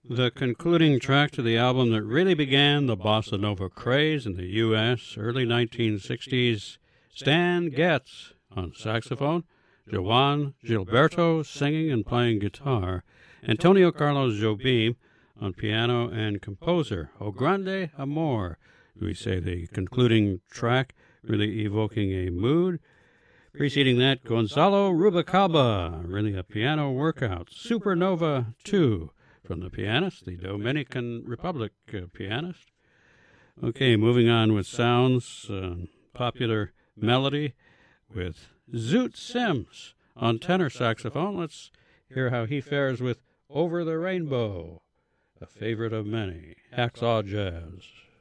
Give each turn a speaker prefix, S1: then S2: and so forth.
S1: The concluding track to the album that really began the bossa nova craze in the U.S. early 1960s, Stan Getz on saxophone, Joan Gilberto singing and playing guitar, Antonio Carlos Jobim on piano and composer, O Grande Amor, we say the concluding track really evoking a mood. Preceding that, Gonzalo Rubalcaba, really a piano workout, Supernova 2, from the pianist, the Dominican Republic pianist. Okay, moving on with sounds, popular melody with Zoot Sims on tenor saxophone. Let's hear how he fares with Over the Rainbow, a favorite of many, Hacksaw Jazz.